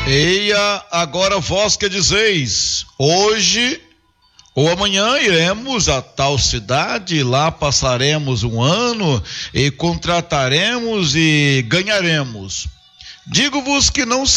Eia, agora vós que dizeis, hoje ou amanhã iremos a tal cidade, lá passaremos um ano e contrataremos e ganharemos. Digo-vos que não